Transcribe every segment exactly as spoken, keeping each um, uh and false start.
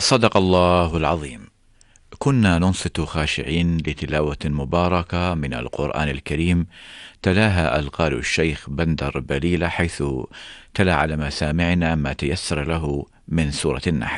صدق الله العظيم. كنا ننصت خاشعين لتلاوة مباركة من القرآن الكريم تلاها القارئ الشيخ بندر بليلة، حيث تلا على مسامعنا ما تيسر له من سورة النحل.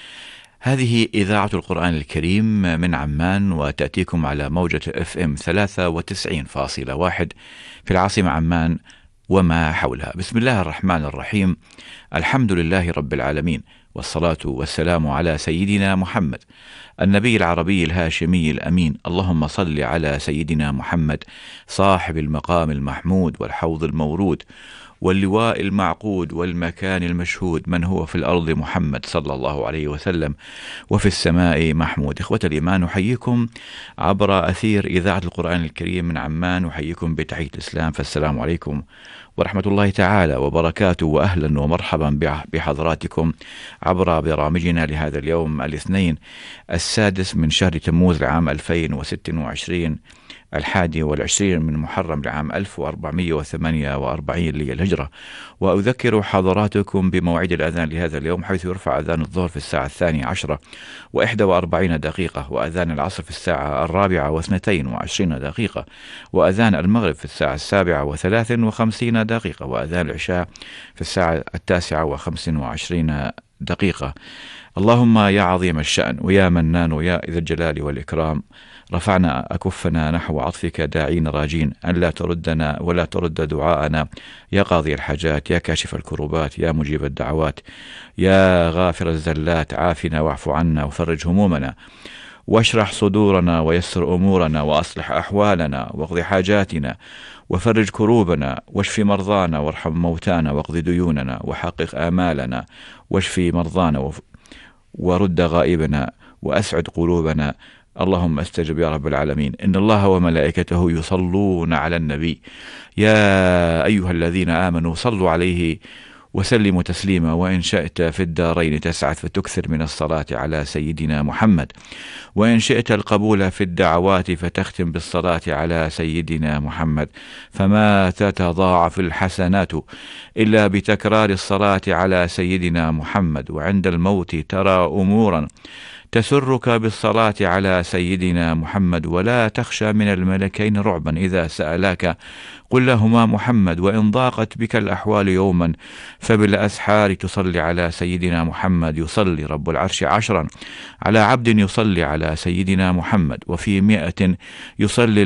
هذه إذاعة القرآن الكريم من عمان، وتأتيكم على موجة اف ام ثلاثة وتسعين فاصلة واحد في العاصمة عمان وما حولها. بسم الله الرحمن الرحيم. الحمد لله رب العالمين، والصلاة والسلام على سيدنا محمد النبي العربي الهاشمي الأمين. اللهم صل على سيدنا محمد صاحب المقام المحمود والحوض المورود واللواء المعقود والمكان المشهود، من هو في الأرض محمد صلى الله عليه وسلم وفي السماء محمود. إخوة الإيمان، نحييكم عبر أثير إذاعة القرآن الكريم من عمان، نحييكم بتحية الإسلام، فالسلام عليكم ورحمة الله تعالى وبركاته، وأهلا ومرحبا بحضراتكم عبر برامجنا لهذا اليوم الاثنين السادس من شهر تموز لعام ألفين وستة وعشرين، الحادي والعشرين من محرم لعام ألف وأربعمائة وثمانية وأربعين للهجرة. وأذكر حضراتكم بموعد الأذان لهذا اليوم، حيث يرفع أذان الظهر في الساعة الثانية عشرة وإحدى وأربعين دقيقة، وأذان العصر في الساعة الرابعة واثنتين وعشرين دقيقة، وأذان المغرب في الساعة السابعة وثلاث وخمسين دقيقة، وأذان العشاء في الساعة التاسعة وخمس وعشرين دقيقة. اللهم يا عظيم الشأن ويا منان ويا ذا الجلال والإكرام، رفعنا أكفنا نحو عطفك داعين راجين أن لا تردنا ولا ترد دعاءنا، يا قاضي الحاجات، يا كاشف الكروبات، يا مجيب الدعوات، يا غافر الزلات، عافنا واعف عنا وفرج همومنا واشرح صدورنا ويسر أمورنا وأصلح أحوالنا واقض حاجاتنا وفرج كروبنا واشف مرضانا وارحم موتانا واقض ديوننا وحقق آمالنا واشفي مرضانا وف... ورد غائبنا وأسعد قلوبنا. اللهم استجب يا رب العالمين. إن الله وملائكته يصلون على النبي، يا أيها الذين آمنوا صلوا عليه وسلموا تسليما. وإن شئت في الدارين تسعد فتكثر من الصلاة على سيدنا محمد، وإن شئت القبول في الدعوات فتختم بالصلاة على سيدنا محمد، فما تتضاعف الحسنات إلا بتكرار الصلاة على سيدنا محمد. وعند الموت ترى أمورا تسرك بالصلاة على سيدنا محمد، ولا تخشى من الملكين رعبا إذا سألاك قل لهما محمد. وإن ضاقت بك الأحوال يوما فبالأسحار تصلي على سيدنا محمد. يصلي رب العرش عشرا على عبد يصلي على سيدنا محمد، وفي مئة يصلي